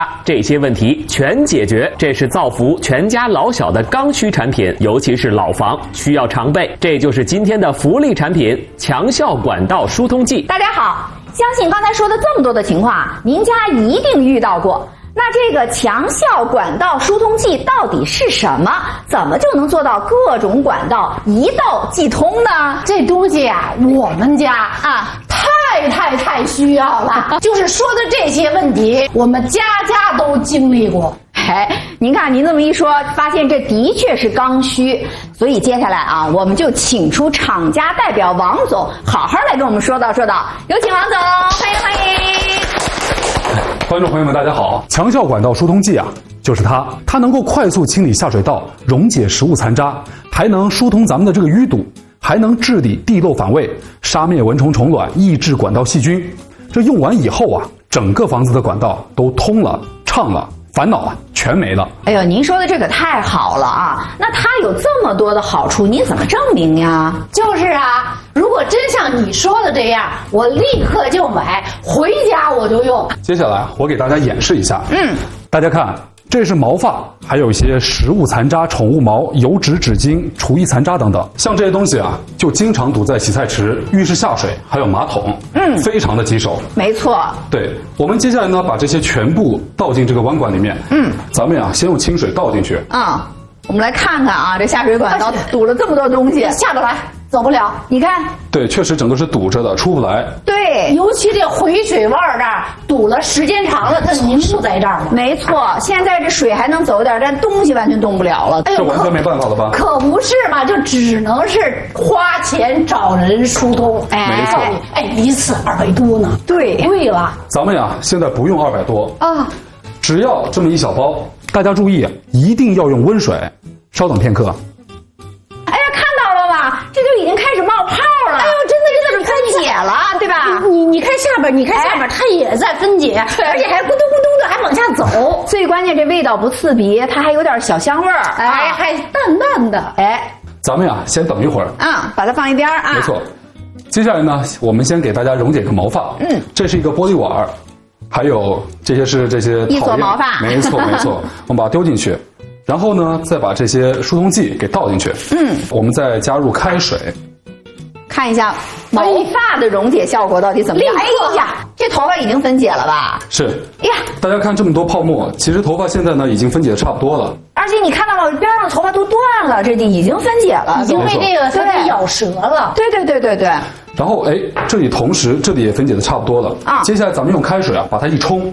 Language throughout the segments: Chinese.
这些问题全解决，这是造福全家老小的刚需产品，尤其是老房需要常备。这就是今天的福利产品——强效管道疏通剂。 大家好，相信刚才说的这么多的情况，您家一定遇到过。那这个强效管道疏通剂到底是什么？怎么就能做到各种管道一道即通呢？ 这东西啊，我们家太需要了。就是说的这些问题，我们家家都经历过。 您看您这么一说，发现这的确是刚需。所以接下来啊，我们就请出厂家代表王总，好好来跟我们说道。有请王总，欢迎。 观众朋友们，大家好！强效管道疏通剂啊，就是它能够快速清理下水道，溶解食物残渣，还能疏通咱们的这个淤堵，还能治理地漏反味，杀灭蚊虫虫卵，抑制管道细菌。这用完以后啊，整个房子的管道都通了、畅了，烦恼啊全没了。 哎呦，您说的这可太好了啊！那它有这么多的好处，您怎么证明呀？ 就是啊，如果真像你说的这样，我立刻就买，回家我就用。 接下来我给大家演示一下。大家看，这是毛发，还有一些食物残渣、宠物毛、油脂、纸巾、厨艺残渣等等。像这些东西啊，就经常堵在洗菜池、浴室下水，还有马桶，非常的棘手。 没错。 对，我们接下来呢，把这些全部倒进这个弯管里面。咱们呀，先用清水倒进去。 我们来看看啊，这下水管道堵了这么多东西， 下不来，走不了。你看， 对，确实整个是堵着的，出不来。 对， 尤其这回水弯这儿堵了，时间长了，它凝固在这儿了。 没错，现在这水还能走点，但东西完全动不了了。 这完全没办法了吧？ 可不是嘛，就只能是花钱找人疏通。 没错。 一次200多呢。 对， 贵了。 咱们呀，现在不用200多啊， 只要这么一小包。大家注意，一定要用温水，稍等片刻。 哎呀，看到了吗？这就已经开始冒泡了。 哎呦，真的分解了，对吧？ 你看下边，它也在分解，而且还咕嘟咕嘟的还往下走。 最关键，这味道不刺鼻，它还有点小香味儿， 还淡淡的。 咱们呀，先等一会儿。 把它放一边啊。 没错。接下来呢，我们先给大家溶解个毛发。这是一个玻璃碗。还有这些一撮毛发， 没错，我们把它丢进去，然后呢，再把这些疏通剂给倒进去。我们再加入开水， 看一下毛发的溶解效果到底怎么样？哎呀，这头发已经分解了吧？ 是。哎呀，大家看这么多泡沫，其实头发现在呢已经分解的差不多了。 而且你看到了，边上的头发都断了，这已经分解了， 已经被这个它给咬折了。 对。 然后这里同时这里也分解的差不多了啊。接下来咱们用开水啊把它一冲，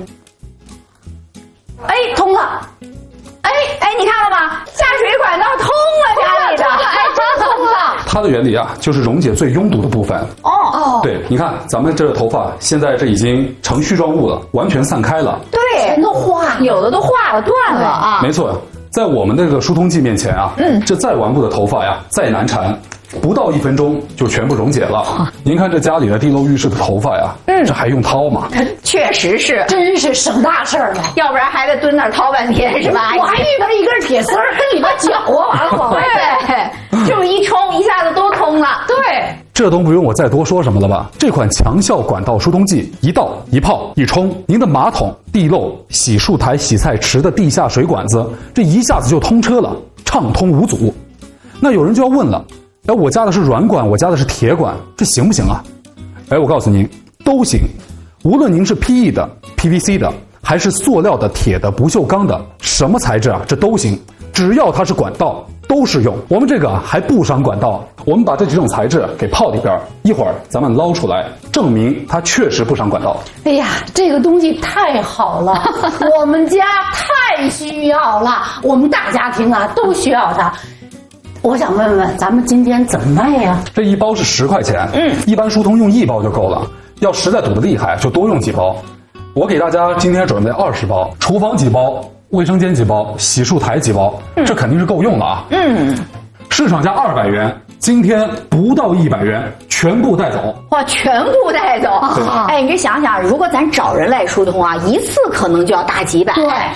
通了。 你看了吗？下水管道通了，家里的真通了。 它的原理啊就是溶解最拥堵的部分。对，你看咱们这个头发现在这已经成絮状物了，完全散开了。 对， 全都化了， 有的都化了，断了啊。 没错，在我们这个疏通剂面前啊，这再顽固的头发呀，再难缠，不到1分钟就全部溶解了。您看这家里的地漏浴室的头发呀，这还用掏吗？ 确实是， 真是省大事了， 要不然还得蹲那儿掏半天是吧？ 我还遇到一根铁丝儿跟里边搅啊，完了我对，这么一冲，一下子都通了。 对， 这都不用我再多说什么了吧？这款强效管道疏通剂，一倒一泡一冲，您的马桶、地漏、洗漱台、洗菜池的地下水管子，这一下子就通车了，畅通无阻。那有人就要问了，我家的是软管，我家的是铁管，这行不行啊？我告诉您，都行。无论您是 PE 的、PVC 的，还是塑料的、铁的、不锈钢的，什么材质啊，这都行，只要它是管道，都适用。我们这个还不伤管道，我们把这几种材质给泡里边，一会儿咱们捞出来，证明它确实不伤管道。 哎呀，这个东西太好了，我们家太需要了，我们大家庭啊都需要它。我想问问，咱们今天怎么卖呀？ 这一包是10块钱，一般疏通用1包就够了。要实在堵得厉害，就多用几包。我给大家今天准备20包，厨房几包，卫生间几包，洗漱台几包，这肯定是够用了啊。市场价200元，今天不到100元，全部带走。 哇，全部带走！你这想想，如果咱找人来疏通啊，一次可能就要大几百。 对。 但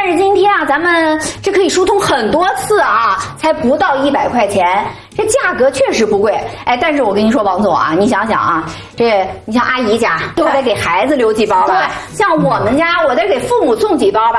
是今天啊，咱们这可以疏通很多次啊，才不到100块钱，这价格确实不贵。哎，但是我跟您说，王总啊，你想想啊，你像阿姨家，都得给孩子留几包吧？像我们家，我得给父母送几包吧。